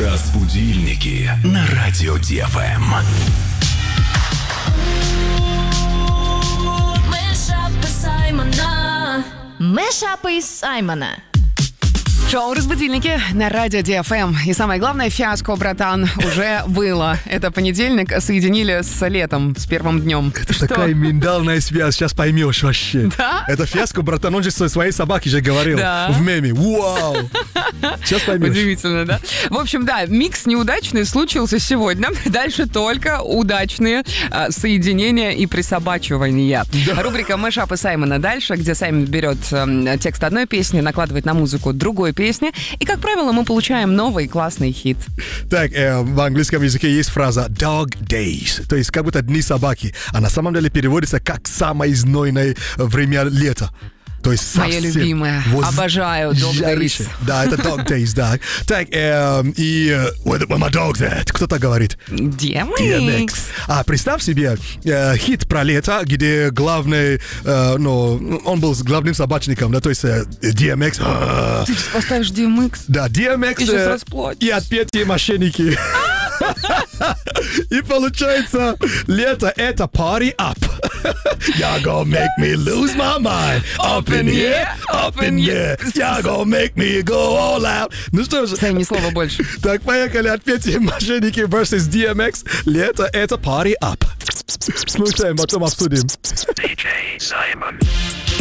Разбудильники на радио ДФМ. Мэшапы Саймона. Шоу «Разбудильники» на радио DFM. И самое главное, фиаско, братан, уже было. Это понедельник, соединили с летом, с первым днем. Это такая миндальная связь, сейчас поймешь вообще. Да? Это фиаско, братан, он же своей собаке же говорил. Да. В меме. Вау! Сейчас поймешь. Удивительно, да? В общем, да, микс неудачный случился сегодня. Дальше только удачные соединения и присобачивания. Да. Рубрика «Мэшапы Саймона» дальше, где Саймон берет текст одной песни, накладывает на музыку другой песни. И, как правило, мы получаем новый классный хит. Так, в английском языке есть фраза dog days, то есть как будто дни собаки, а на самом деле переводится как самое знойное время лета. То есть моя любимая. Вот обожаю dog жарище. days. Да, это dog days, да. Так, и where my dog's at? Кто-то говорит. DMX. А представь себе хит про лето, где главный, он был главным собачником, да, то есть DMX. Ты поставишь DMX? Да, DMX Ты сейчас расплачешься. и отпетые мошенники. И получается, лето это party up. Y'all gonna make me lose my mind. Up in here, up in here. Y'all gonna make me go all out. Ну что же. Сай, ни слова больше. Так, поехали. Отпетые мошенники versus DMX. Лето это party up. Слушаем, потом обсудим. DJ Simon.